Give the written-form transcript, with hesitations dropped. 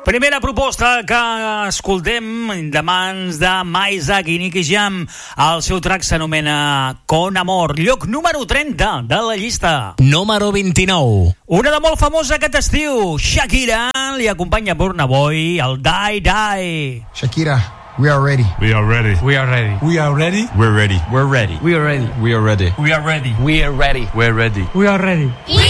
Primera proposta que escoltem de mans de Maizak i Nicky Jam. El seu track s'anomena Con Amor, lloc número 30 de la llista. Número 29. Una de molt famosa aquest estiu, Shakira, li acompanya Burna Boy, el Die Die. Shakira, we are ready. We are ready. We are ready. We are ready. We're ready. We're ready. We are ready. We are ready. We are ready. We are ready. We're ready. We are ready.